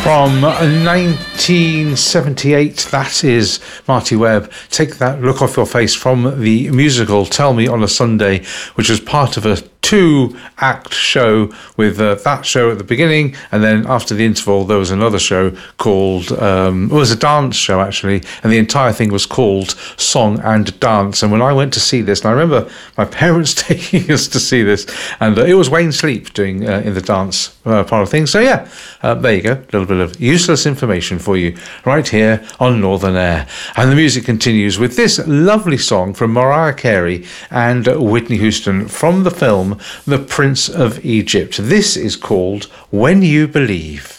From 1978, that is Marty Webb, Take That Look Off Your Face, from the musical Tell Me on a Sunday, which was part of a two-act show with that show at the beginning, and then after the interval there was another show called, it was a dance show actually, and the entire thing was called Song and Dance. And when I went to see this, and I remember my parents taking us to see this, and it was Wayne Sleep doing in the dance part of things. So yeah, there you go, a little bit of useless information for you right here on Northern Air. And the music continues with this lovely song from Mariah Carey and Whitney Houston from the film The Prince of Egypt. This is called When You Believe.